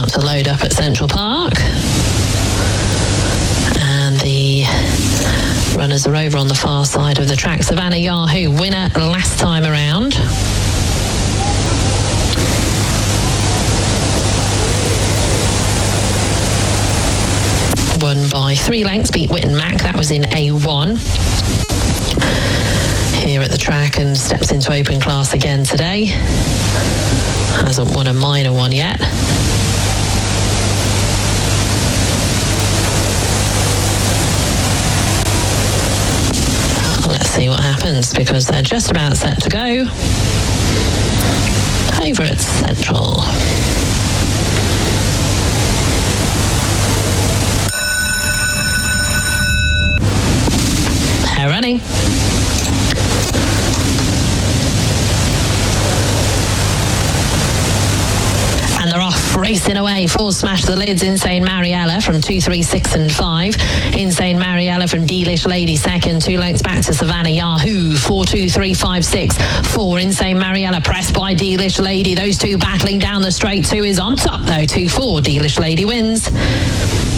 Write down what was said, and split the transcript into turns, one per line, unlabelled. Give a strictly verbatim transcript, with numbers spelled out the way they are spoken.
to load up at Central Park. And the runners are over on the far side of the track. Savannah Yahoo, winner last time around. Won by three lengths, beat Witten Mac. That was in A one. Here at the track and steps into open class again today. Hasn't won a minor one yet. Let's see what happens because they're just about set to go over at Central. They're running. And they're off, racing away. Four Smash the Lids, Insane Mariella from two, three, six and five. Insane Mariella from Delish Lady second. Two lengths back to Savannah Yahoo. Four, two, three, five, six. Four, Insane Mariella pressed by Delish Lady. Those two battling down the straight. Two is on top though. Two, four, Delish Lady wins.